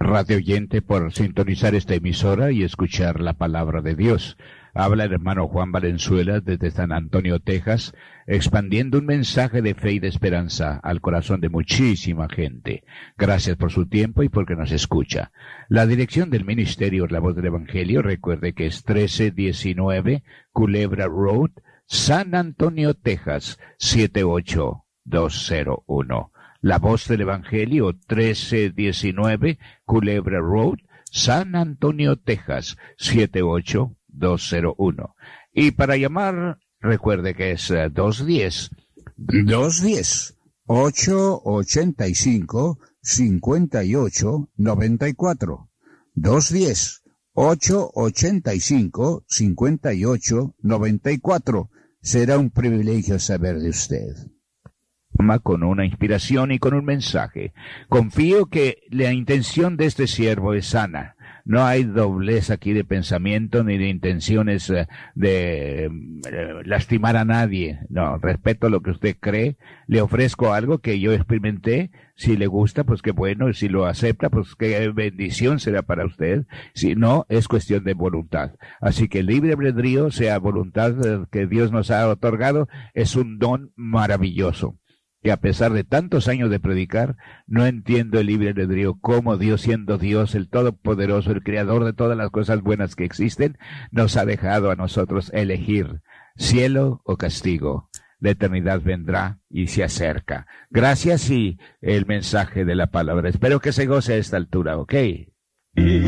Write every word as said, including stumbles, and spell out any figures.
radio oyente, por sintonizar esta emisora y escuchar la palabra de Dios. Habla el hermano Juan Valenzuela desde San Antonio, Texas, expandiendo un mensaje de fe y de esperanza al corazón de muchísima gente. Gracias por su tiempo y porque nos escucha. La dirección del ministerio La Voz del Evangelio, recuerde que es trece diecinueve Culebra Road, San Antonio, Texas, siete ocho dos cero uno. La Voz del Evangelio, trece diecinueve Culebra Road, San Antonio, Texas, siete ocho dos cero uno. Y para llamar, recuerde que es uh, dos diez. dos diez, ocho ochenta y cinco, cincuenta y ocho noventa y cuatro. dos diez, ocho ochenta y cinco, cincuenta y ocho noventa y cuatro. Será un privilegio saber de usted. Con una inspiración y con un mensaje. Confío que la intención de este siervo es sana. No hay doblez aquí de pensamiento ni de intenciones uh, de uh, lastimar a nadie. No, respeto lo que usted cree. Le ofrezco algo que yo experimenté. Si le gusta, pues qué bueno. Y si lo acepta, pues qué bendición será para usted. Si no, es cuestión de voluntad. Así que el libre albedrío, sea voluntad uh, que Dios nos ha otorgado, es un don maravilloso. Que a pesar de tantos años de predicar, no entiendo el libre albedrío, cómo Dios, siendo Dios, el Todopoderoso, el Creador de todas las cosas buenas que existen, nos ha dejado a nosotros elegir cielo o castigo. La eternidad vendrá y se acerca. Gracias y el mensaje de la palabra. Espero que se goce a esta altura, ¿ok?